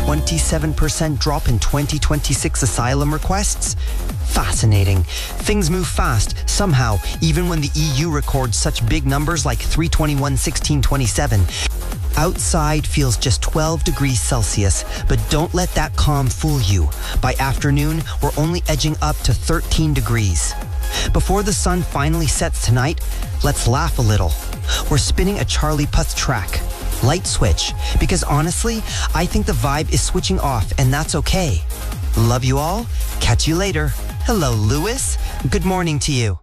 27% drop in 2026 asylum requests? Fascinating. Things move fast, somehow, even when the EU records such big numbers like 321, 16, 27. Outside feels just 12 degrees Celsius, but don't let that calm fool you. By afternoon, we're only edging up to 13 degrees. Before the sun finally sets tonight, let's laugh a little. We're spinning a Charlie Puth track. Light switch, because honestly, I think the vibe is switching off, and that's okay. Love you all. Catch you later. Hello, Lewis. Good morning to you.